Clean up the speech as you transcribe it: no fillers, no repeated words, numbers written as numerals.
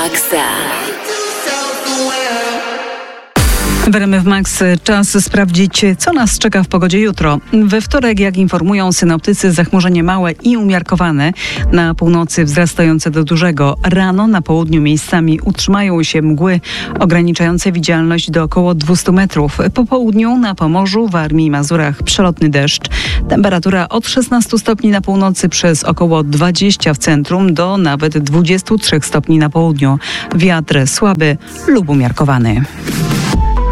Maxa. W RMF Max czas sprawdzić, co nas czeka w pogodzie jutro. We wtorek, jak informują synoptycy, zachmurzenie małe i umiarkowane. Na północy wzrastające do dużego. Rano na południu miejscami utrzymają się mgły ograniczające widzialność do około 200 metrów. Po południu na Pomorzu, Warmii i Mazurach przelotny deszcz. Temperatura od 16 stopni na północy przez około 20 w centrum do nawet 23 stopni na południu. Wiatr słaby lub umiarkowany.